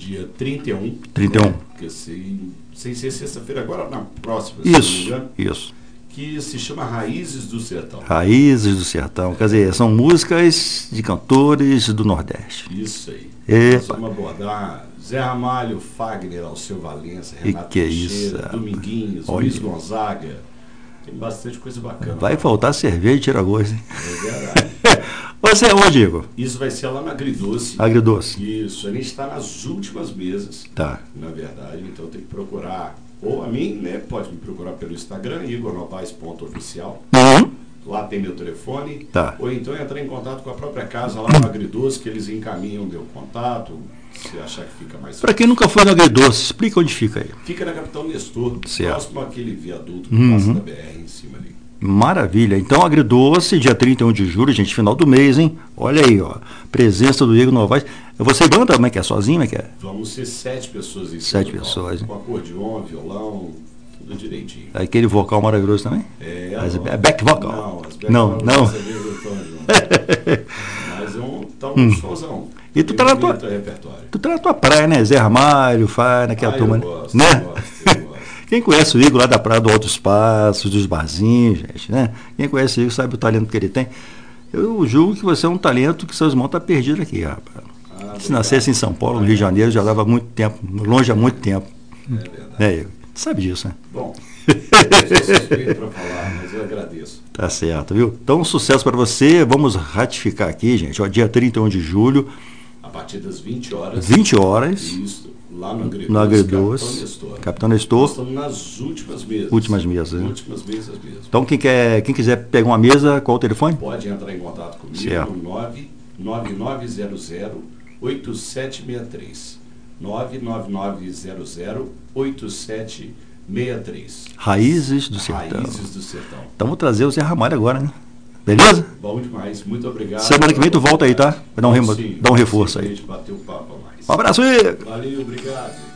dia 31. 31. Que sem ser sexta-feira, agora na próxima. Isso. Que se chama Raízes do Sertão. Raízes do Sertão. Quer dizer, são músicas de cantores do Nordeste. Isso aí. Nós vamos abordar Zé Ramalho, Fagner, Alceu Valença, Renato Teixeira, Dominguinhos, Luiz Gonzaga. Tem bastante coisa bacana. Vai faltar cerveja e tira-gosto, hein? É verdade. Você é onde, Igor? Isso vai ser lá na Agridoce. Agridoce. Isso, a gente está nas últimas mesas. Tá. Na verdade, então tem que procurar, ou a mim, né? Pode me procurar pelo Instagram, igornovaes.oficial. Lá tem meu telefone. Tá. Ou então entrar em contato com a própria casa lá no Agridoce, que eles encaminham meu contato, se achar que fica mais fácil. Para quem nunca foi no Agridoce, explica onde fica aí. Fica na Capitão Nestor, próximo àquele viaduto que passa da BR em cima ali. Maravilha. Então, Agridoce, dia 31 de julho, gente, final do mês, hein? Olha aí, ó. Presença do Igor Novaes. Você banda, como é que é? Sozinho, como é que é? Vamos ser 7 pessoas em 7 pessoas, hein? Com acordeon, violão, tudo direitinho. Aquele vocal maravilhoso também? É back vocal? Não, as back não. Mas é um somzão. E tu tá na tua praia, né? Zé Ramalho, Fagner, aquela turma, gosto, né? Eu gosto. Quem conhece o Igor lá da praia do Alto Espaço, dos barzinhos, gente, né? Quem conhece o Igor sabe o talento que ele tem. Eu julgo que você é um talento que seus irmãos estão perdidos aqui, rapaz. Se nascesse em São Paulo, no Rio de Janeiro, já dava muito tempo, longe há muito tempo. É verdade. Igor? Sabe disso, né? Bom, eu sou suspeito para falar, mas eu agradeço. Tá certo, viu? Então, sucesso para você. Vamos ratificar aqui, gente. Ó, dia 31 de julho. A partir das 20 horas. 20 horas. Isso. Lá no Agridoce, Capitão Nestor. Nós estamos nas últimas mesas. Últimas mesas, né? Últimas mesas mesmo. Então, quem quiser pegar uma mesa, qual o telefone? Pode entrar em contato comigo no 99900-8763. 99900-8763. Raízes do Sertão. Raízes do Sertão. Então, vou trazer o Zé Ramalho agora, né? Beleza? Bom demais. Muito obrigado. Semana que vem tu volta aí, tá? Vai dar um reforço aí. A gente bateu o papo a mais. Um abraço aí. Valeu, obrigado.